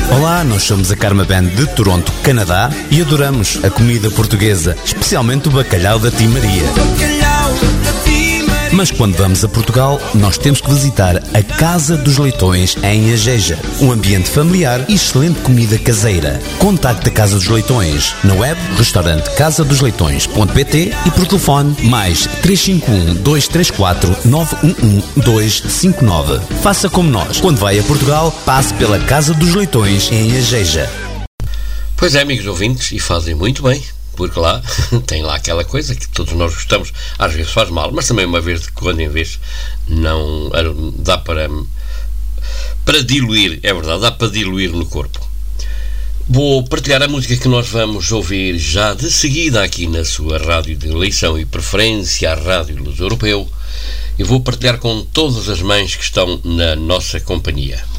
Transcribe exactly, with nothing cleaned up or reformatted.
Olá, nós somos a Karma Band de Toronto, Canadá, e adoramos a comida portuguesa, especialmente o bacalhau da Tia Maria. Mas quando vamos a Portugal, nós temos que visitar a Casa dos Leitões em Ageja. Um ambiente familiar e excelente comida caseira. Contacte a Casa dos Leitões na web, restaurante casa dos leitões ponto pt e por telefone mais três cinco um, dois três quatro, nove um um, dois cinco nove. Faça como nós. Quando vai a Portugal, passe pela Casa dos Leitões em Ageja. Pois é, amigos ouvintes, e fazem muito bem. Porque lá, tem lá aquela coisa que todos nós gostamos, às vezes faz mal, mas também uma vez de quando em vez não dá para, para diluir, é verdade, dá para diluir no corpo. Vou partilhar a música que nós vamos ouvir já de seguida aqui na sua rádio de eleição e preferência, a Rádio Luz Europeu, e vou partilhar com todas as mães que estão na nossa companhia.